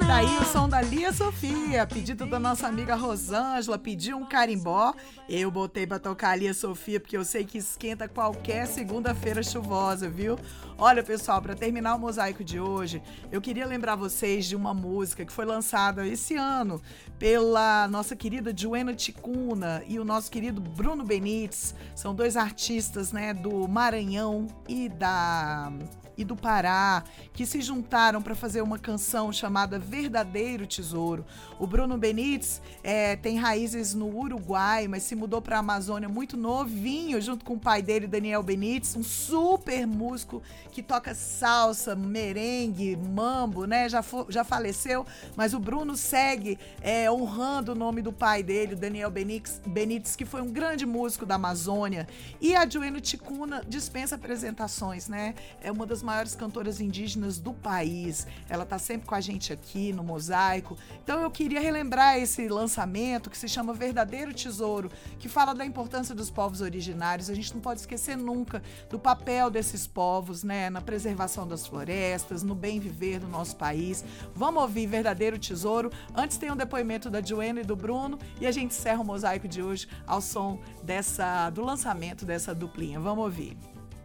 Daí o som da Lia Sofia, pedido da nossa amiga Rosângela, pediu um carimbó. Eu botei pra tocar a Lia Sofia, porque eu sei que esquenta qualquer segunda-feira chuvosa, viu? Olha, pessoal, pra terminar o mosaico de hoje, eu queria lembrar vocês de uma música que foi lançada esse ano pela nossa querida Joana Ticuna e o nosso querido Bruno Benites. São dois artistas, né, do Maranhão e do Pará, que se juntaram para fazer uma canção chamada Verdadeiro Tesouro. O Bruno Benites tem raízes no Uruguai, mas se mudou para a Amazônia muito novinho, junto com o pai dele, Daniel Benites, um super músico que toca salsa, merengue, mambo, né? Já faleceu, mas o Bruno segue honrando o nome do pai dele, o Daniel Benites, que foi um grande músico da Amazônia. E a Joana Ticuna dispensa apresentações, né? É uma das maiores cantoras indígenas do país. Ela tá sempre com a gente aqui no Mosaico. Então eu queria relembrar esse lançamento que se chama Verdadeiro Tesouro, que fala da importância dos povos originários. A gente não pode esquecer nunca do papel desses povos, né, na preservação das florestas, no bem viver do nosso país. Vamos ouvir Verdadeiro Tesouro. Antes tem um depoimento da Joana e do Bruno e a gente encerra o Mosaico de hoje ao som do lançamento dessa duplinha. Vamos ouvir.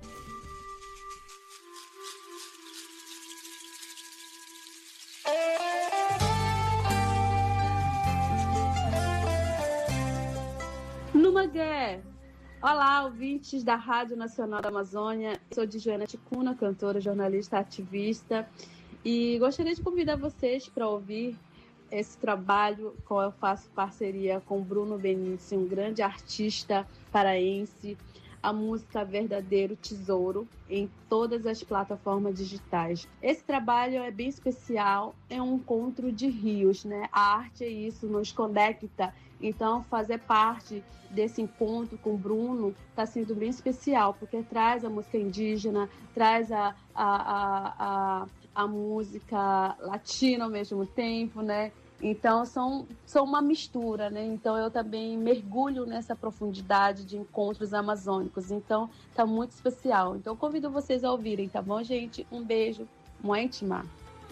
Numagué! Olá, ouvintes da Rádio Nacional da Amazônia. Sou de Joana Ticuna, cantora, jornalista, ativista, e gostaria de convidar vocês para ouvir esse trabalho, qual eu faço parceria com Bruno Benites, um grande artista paraense, a música Verdadeiro Tesouro, em todas as plataformas digitais. Esse trabalho é bem especial, é um encontro de rios, né? A arte é isso, nos conecta. Então, fazer parte desse encontro com o Bruno está sendo bem especial, porque traz a música indígena, traz a música latina ao mesmo tempo, né? Então, são uma mistura, né? Então, eu também mergulho nessa profundidade de encontros amazônicos. Então, tá muito especial. Então, convido vocês a ouvirem, tá bom, gente? Um beijo. Muentima.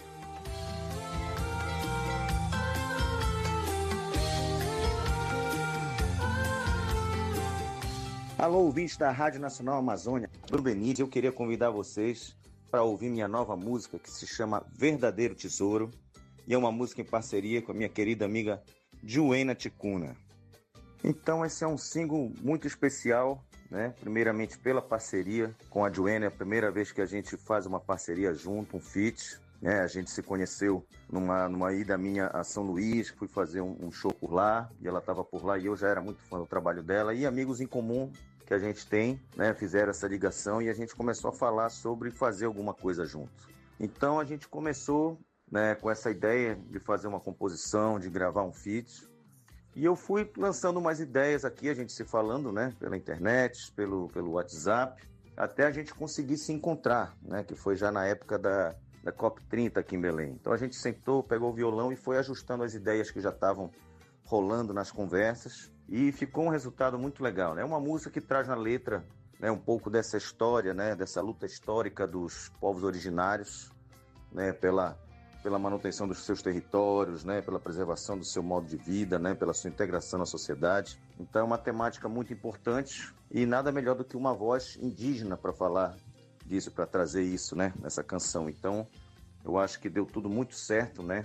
Alô, ouvintes da Rádio Nacional Amazônia. Bruno Benites, eu queria convidar vocês para ouvir minha nova música que se chama Verdadeiro Tesouro. E é uma música em parceria com a minha querida amiga Joana Ticuna. Então esse é um single muito especial, né? Primeiramente pela parceria com a Joana, é a primeira vez que a gente faz uma parceria junto, um feat, né? A gente se conheceu numa ida minha a São Luís, fui fazer um show por lá, e ela estava por lá e eu já era muito fã do trabalho dela, e amigos em comum que a gente tem, né? Fizeram essa ligação e a gente começou a falar sobre fazer alguma coisa junto. Então a gente começou, né, com essa ideia de fazer uma composição, de gravar um feat. E eu fui lançando umas ideias aqui, a gente se falando, né, pela internet, pelo WhatsApp, até a gente conseguir se encontrar, né, que foi já na época da COP30 aqui em Belém. Então a gente sentou, pegou o violão e foi ajustando as ideias que já estavam rolando nas conversas e ficou um resultado muito legal, né? É uma música que traz na letra, né, um pouco dessa história, né, dessa luta histórica dos povos originários, né, pela manutenção dos seus territórios, né, pela preservação do seu modo de vida, né, pela sua integração na sociedade. Então é uma temática muito importante e nada melhor do que uma voz indígena para falar disso, para trazer isso, né, nessa canção. Então eu acho que deu tudo muito certo, né,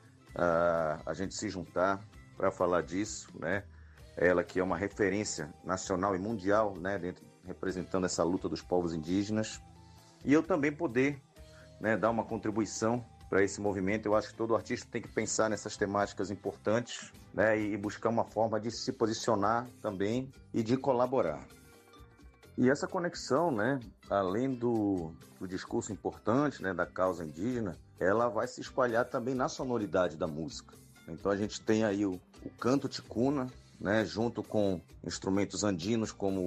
a gente se juntar para falar disso, né, ela que é uma referência nacional e mundial, né, representando essa luta dos povos indígenas, e eu também poder, né, dar uma contribuição para esse movimento. Eu acho que todo artista tem que pensar nessas temáticas importantes, né, e buscar uma forma de se posicionar também e de colaborar. E essa conexão, né, além do discurso importante, né, da causa indígena, ela vai se espalhar também na sonoridade da música. Então a gente tem aí o canto ticuna, né, junto com instrumentos andinos como